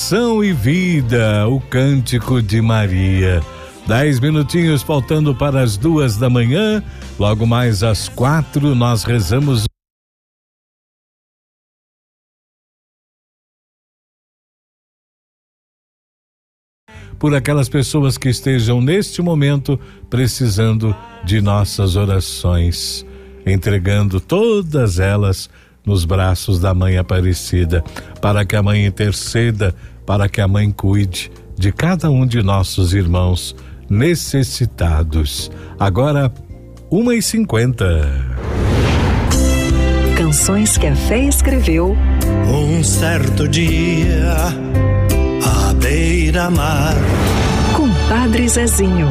Oração e vida, o cântico de Maria. 10 minutinhos faltando para as 2 da manhã. Logo mais às 4 nós rezamos por aquelas pessoas que estejam neste momento precisando de nossas orações, entregando todas elas nos braços da Mãe Aparecida, para que a Mãe interceda, para que a Mãe cuide de cada um de nossos irmãos necessitados. Agora, 1h50. Canções que a fé escreveu. Um certo dia, à beira-mar, com Padre Zezinho.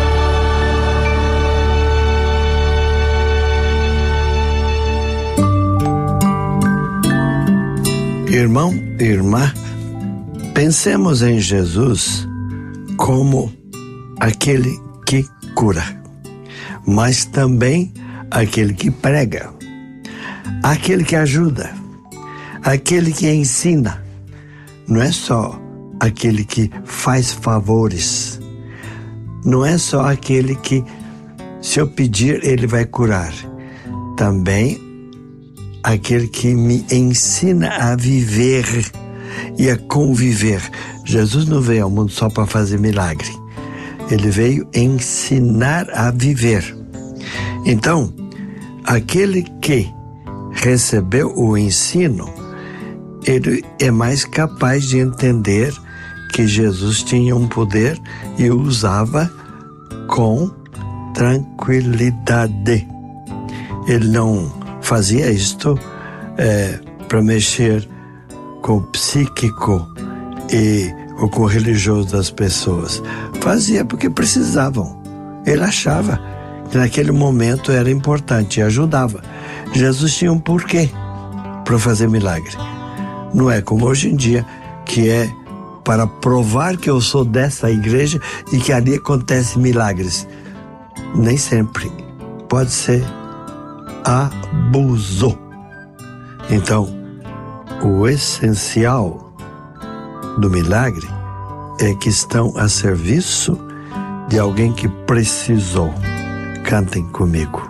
Irmão e irmã, pensemos em Jesus como aquele que cura, mas também aquele que prega, aquele que ajuda, aquele que ensina. Não é só aquele que faz favores, não é só aquele que, se eu pedir, ele vai curar. Também aquele que me ensina a viver e a conviver. Jesus não veio ao mundo só para fazer milagre. Ele veio ensinar a viver. Então, aquele que recebeu o ensino, ele é mais capaz de entender que Jesus tinha um poder e o usava com tranquilidade. Ele não fazia isto para mexer com o psíquico e com o religioso das pessoas. Fazia porque precisavam. Ele achava que naquele momento era importante e ajudava. Jesus tinha um porquê para fazer milagre. Não é como hoje em dia, que é para provar que eu sou dessa igreja e que ali acontecem milagres. Nem sempre. Pode ser abuso. Então, o essencial do milagre é que estão a serviço de alguém que precisou. Cantem comigo.